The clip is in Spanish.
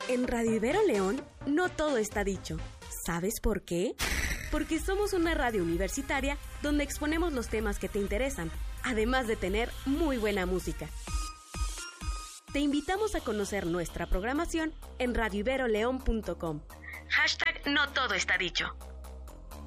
En Radio Ibero León, no todo está dicho. ¿Sabes por qué? Porque somos una radio universitaria donde exponemos los temas que te interesan, además de tener muy buena música. Te invitamos a conocer nuestra programación en radioiberoleón.com. #No todo está dicho.